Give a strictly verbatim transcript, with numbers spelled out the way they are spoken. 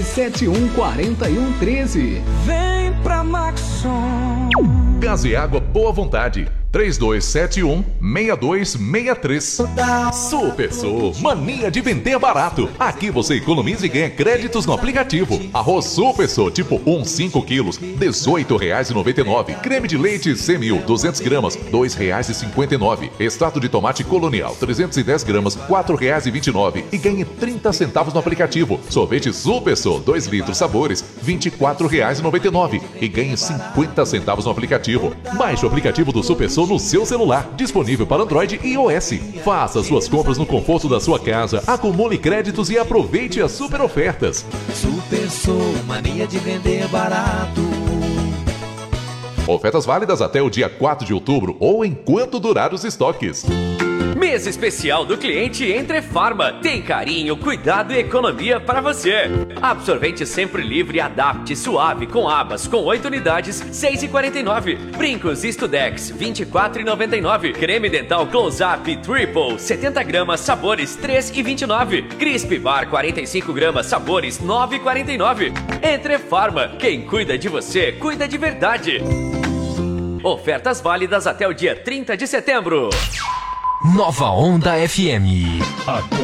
sete um quatro um um três. Vem pra Maxon. Gás e água Boa Vontade. três dois sete um, seis dois seis três. Super Sul, mania de vender barato. Aqui você economiza e ganha créditos no aplicativo. Arroz Super Sul, tipo um, cinco quilos, dezoito reais e noventa e nove. Creme de leite C mil, duzentos gramas, dois reais e cinquenta e nove. Extrato de tomate Colonial, trezentos e dez gramas, quatro reais e vinte e nove. E ganhe trinta centavos no aplicativo. Sorvete Super Sul, dois litros sabores, vinte e quatro reais e noventa e nove. E ganhe cinquenta centavos no aplicativo. Baixe o aplicativo do Super Sul no seu celular, disponível para Android e iOS. Faça suas compras no conforto da sua casa, acumule créditos e aproveite as super ofertas. Super Sou, mania de vender barato. Ofertas válidas até o dia quatro de outubro ou enquanto durar os estoques. Mês especial do cliente Entre Farma. Tem carinho, cuidado e economia para você. Absorvente sempre livre Adapte suave com abas com oito unidades, seis reais e quarenta e nove. Brincos Studex, vinte e quatro reais e noventa e nove. Creme dental Close-Up Triple, setenta gramas, sabores, três reais e vinte e nove. Crisp Bar, quarenta e cinco gramas, sabores, nove reais e quarenta e nove. Entre Farma, quem cuida de você, cuida de verdade. Ofertas válidas até o dia trinta de setembro. Nova Onda F M.